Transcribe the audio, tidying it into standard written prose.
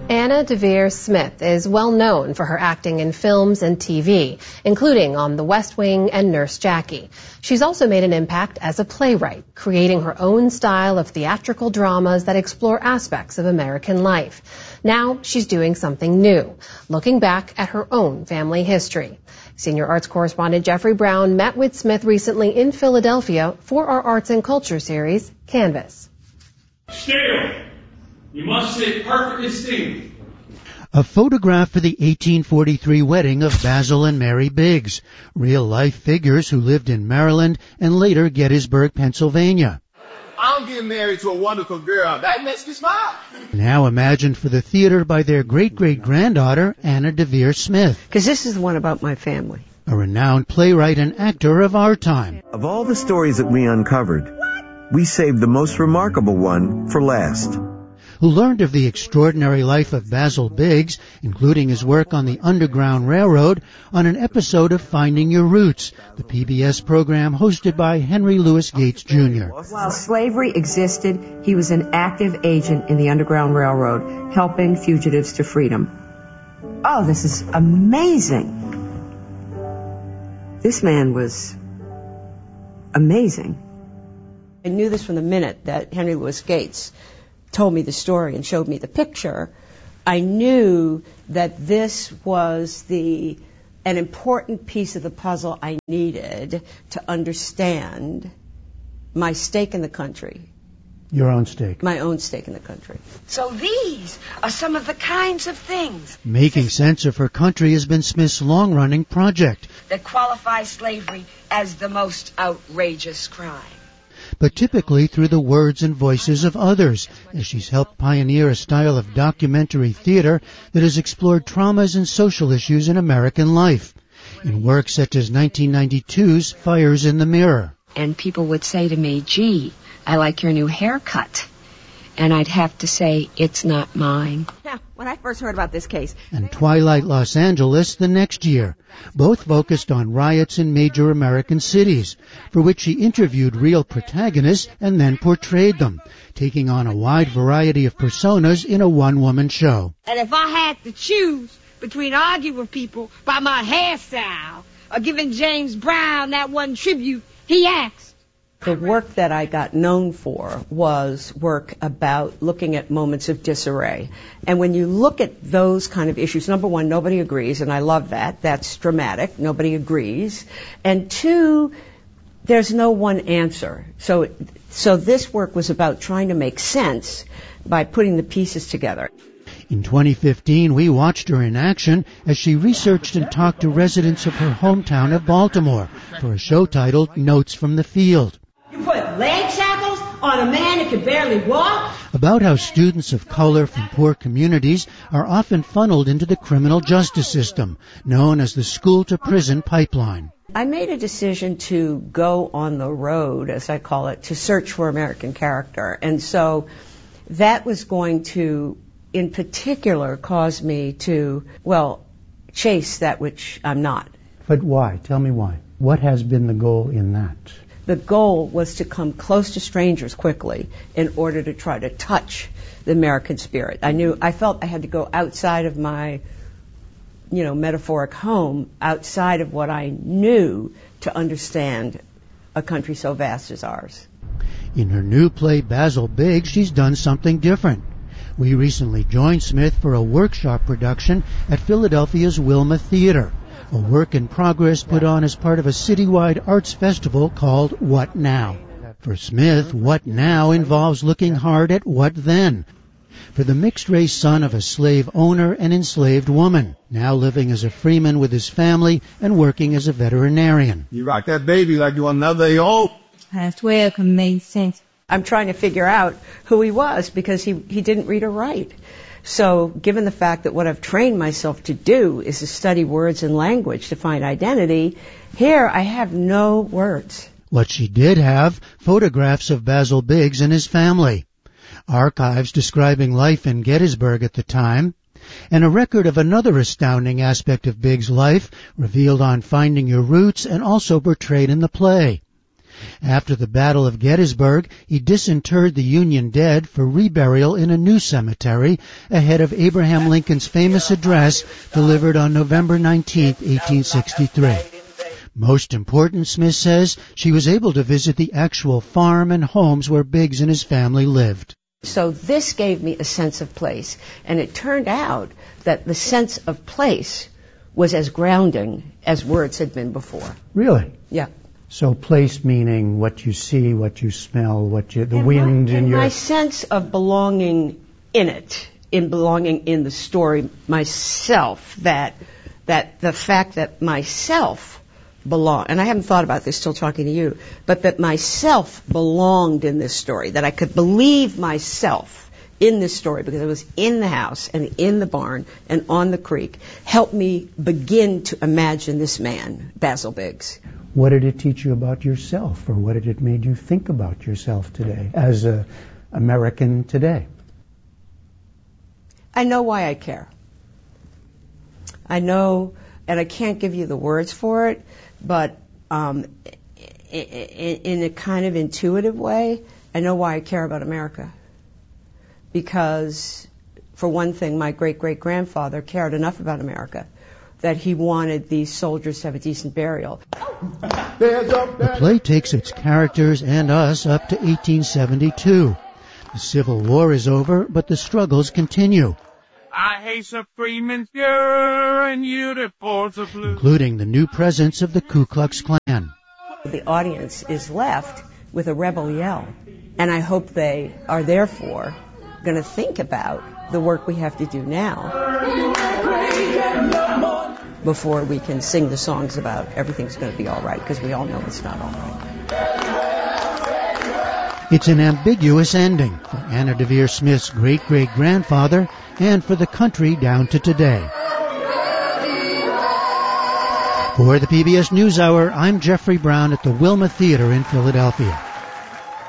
Anna Deavere Smith is well known for her acting in films and TV, including on The West Wing and Nurse Jackie. She's also made an impact as a playwright, creating her own style of theatrical dramas that explore aspects of American life. Now she's doing something new, looking back at her own family history. Senior arts correspondent Jeffrey Brown met with Smith recently in Philadelphia for our Arts and Culture series, Canvas. Still, you must sit perfectly still. A photograph for the 1843 wedding of Basil and Mary Biggs, real-life figures who lived in Maryland and later Gettysburg, Pennsylvania. I'm getting married to a wonderful girl. That makes me smile. Now imagined for the theater by their great-great-granddaughter, Anna Deavere Smith. Because this is the one about my family. A renowned playwright and actor of our time. Of all the stories that we uncovered, we saved the most remarkable one for last. Who learned of the extraordinary life of Basil Biggs, including his work on the Underground Railroad, on an episode of Finding Your Roots, the PBS program hosted by Henry Louis Gates, Jr. While slavery existed, he was an active agent in the Underground Railroad, helping fugitives to freedom. Oh, this is amazing. This man was amazing. I knew this from the minute that Henry Louis Gates told me the story and showed me the picture. I knew that this was an important piece of the puzzle I needed to understand my stake in the country. Your own stake. My own stake in the country. So these are some of the kinds of things. Making sense of her country has been Smith's long-running project. That qualify slavery as the most outrageous crime. But typically through the words and voices of others, as she's helped pioneer a style of documentary theater that has explored traumas and social issues in American life, in works such as 1992's Fires in the Mirror. And people would say to me, gee, I like your new haircut. And I'd have to say, it's not mine. Now, when I first heard about this case... And Twilight Los Angeles the next year, both focused on riots in major American cities, for which she interviewed real protagonists and then portrayed them, taking on a wide variety of personas in a one-woman show. And if I had to choose between arguing with people by my hairstyle or giving James Brown that one tribute he asked, the work that I got known for was work about looking at moments of disarray. And when you look at those kind of issues, number one, nobody agrees, and I love that. That's dramatic. Nobody agrees. And two, there's no one answer. So this work was about trying to make sense by putting the pieces together. In 2015, we watched her in action as she researched and talked to residents of her hometown of Baltimore for a show titled Notes from the Field. You put leg shackles on a man that can barely walk? About how students of color from poor communities are often funneled into the criminal justice system, known as the school-to-prison pipeline. I made a decision to go on the road, as I call it, to search for American character. And so that was going to, in particular, cause me to, chase that which I'm not. But why? Tell me why. What has been the goal in that? The goal was to come close to strangers quickly in order to try to touch the American spirit. I felt I had to go outside of my, metaphoric home, outside of what I knew to understand a country so vast as ours. In her new play, Basil Biggs, she's done something different. We recently joined Smith for a workshop production at Philadelphia's Wilma Theater, a work in progress put on as part of a citywide arts festival called What Now? For Smith, What Now involves looking hard at what then. For the mixed-race son of a slave owner and enslaved woman, now living as a freeman with his family and working as a veterinarian. You rock that baby like you want another day old. That's where it made sense. I'm trying to figure out who he was because he didn't read or write. So given the fact that what I've trained myself to do is to study words and language to find identity, here I have no words. What she did have, photographs of Basil Biggs and his family, archives describing life in Gettysburg at the time, and a record of another astounding aspect of Biggs' life revealed on Finding Your Roots and also portrayed in the play. After the Battle of Gettysburg, he disinterred the Union dead for reburial in a new cemetery ahead of Abraham Lincoln's famous address delivered on November 19, 1863. Most important, Smith says, she was able to visit the actual farm and homes where Biggs and his family lived. So this gave me a sense of place, and it turned out that the sense of place was as grounding as words had been before. Really? Yeah. So place meaning what you see, what you smell, the wind in your... My sense of belonging in it, in belonging in the story myself, that the fact that myself belonged, and I haven't thought about this till talking to you, but that myself belonged in this story, that I could believe myself in this story because I was in the house and in the barn and on the creek, helped me begin to imagine this man, Basil Biggs. What did it teach you about yourself, or what did it make you think about yourself today, as an American today? I know why I care. I know, and I can't give you the words for it, but in a kind of intuitive way, I know why I care about America. Because, for one thing, my great-great-grandfather cared enough about America that he wanted these soldiers to have a decent burial. The play takes its characters and us up to 1872. The Civil War is over, but the struggles continue. I hate the Freeman's girl and you the force of blue. Including the new presence of the Ku Klux Klan. The audience is left with a rebel yell, and I hope they are therefore going to think about the work we have to do now before we can sing the songs about everything's going to be all right, because we all know it's not all right. It's an ambiguous ending for Anna Deavere Smith's great-great-grandfather and for the country down to today. For the PBS NewsHour, I'm Jeffrey Brown at the Wilma Theater in Philadelphia.